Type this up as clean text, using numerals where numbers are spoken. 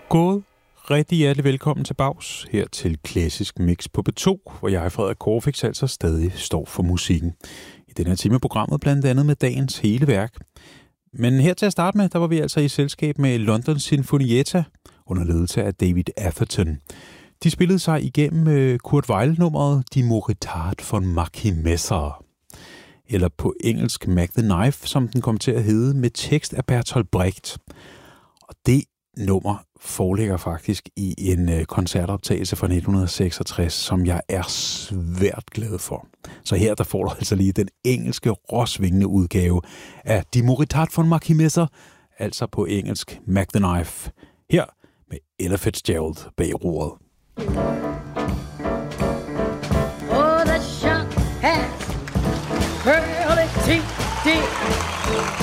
God rigtig hjertelig velkommen til Baus, her til Klassisk Mix på B2, hvor jeg, Frederik Korfix, altså stadig står for musikken. I den her time af programmet blandt andet med dagens hele værk. Men her til at starte med, der var vi altså i selskab med London Sinfonietta under ledelse af David Atherton. De spillede sig igennem Kurt Weill-nummeret Die Moritat von Mackie Messer, eller på engelsk Mac the Knife, som den kom til at hedde, med tekst af Bertolt Brecht. Og det nummer foreligger faktisk i en koncertoptagelse fra 1966, som jeg er svært glad for. Så her der får du altså lige den engelske råsvingende udgave af Die Moritat von Mackie Messer, altså på engelsk Mac the Knife, her med Ella Fitzgerald bag roret. Oh, the shot has pearly teeth.